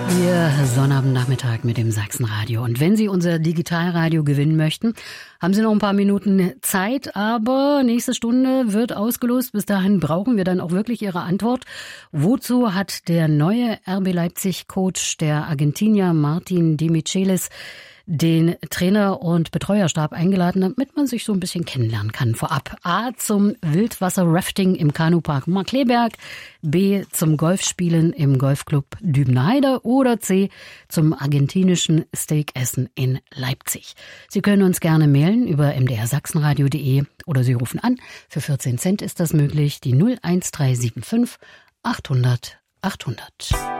Ihr Sonnabendnachmittag mit dem Sachsenradio. Und wenn Sie unser Digitalradio gewinnen möchten, haben Sie noch ein paar Minuten Zeit. Aber nächste Stunde wird ausgelost. Bis dahin brauchen wir dann auch wirklich Ihre Antwort. Wozu hat der neue RB Leipzig-Coach, der Argentinier Martin de Michelis, den Trainer- und Betreuerstab eingeladen, damit man sich so ein bisschen kennenlernen kann vorab? A, zum Wildwasser-Rafting im Kanupark Markkleeberg, B, zum Golfspielen im Golfclub Dübener-Heide oder C, zum argentinischen Steakessen in Leipzig. Sie können uns gerne mailen über mdrsachsenradio.de oder Sie rufen an. Für 14 Cent ist das möglich, die 01375 800 800.